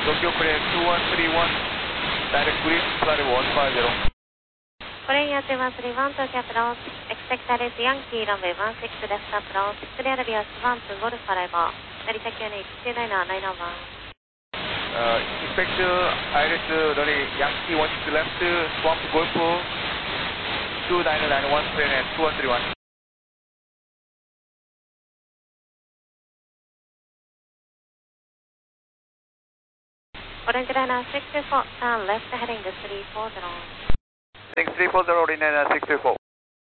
Tokyo Crane 2131, direct brief, flight 150. Korean Air 2131, Tokyo approach, expect direct Yankee runway 16 left approach, clear Bios 1 to Golf arrival, Narita QNH 29991. Expect Iris runway Yankee 16 left, swamp Golf 2991, plane at 2131. Orange Liner 624, turn left heading to 340. Heading 340, Liner 624.